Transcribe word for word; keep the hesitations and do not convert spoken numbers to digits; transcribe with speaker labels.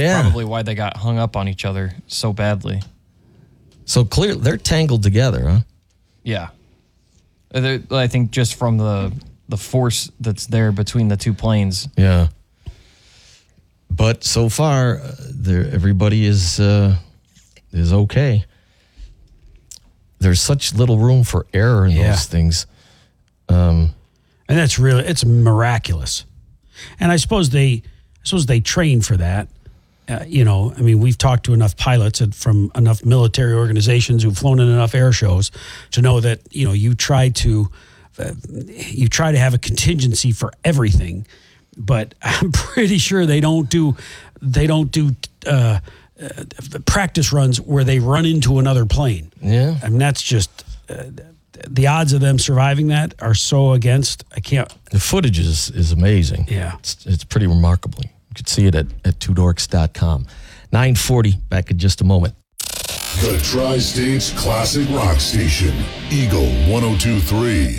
Speaker 1: yeah.
Speaker 2: probably why they got hung up on each other so badly.
Speaker 1: So clearly, they're tangled together, huh?
Speaker 2: Yeah. They're, I think just from the the force that's there between the two planes.
Speaker 1: Yeah. But so far, uh, there everybody is uh, is okay. There's such little room for error in
Speaker 3: Yeah.
Speaker 1: those things. Um,
Speaker 3: and that's really, it's miraculous. And I suppose they, I suppose they train for that. Uh, you know, I mean, we've talked to enough pilots and from enough military organizations who've flown in enough air shows to know that, you know, you try to, uh, you try to have a contingency for everything, but I'm pretty sure they don't do, they don't do uh, uh, practice runs where they run into another plane.
Speaker 1: yeah.
Speaker 3: I mean, that's just, uh, the odds of them surviving that are so against, I can't.
Speaker 1: The footage is, is amazing.
Speaker 3: Yeah.
Speaker 1: It's, it's pretty remarkable. You can see it at, at two dorks dot com. nine forty, back in just a moment.
Speaker 4: The Tri-States Classic Rock Station, Eagle one oh two point three.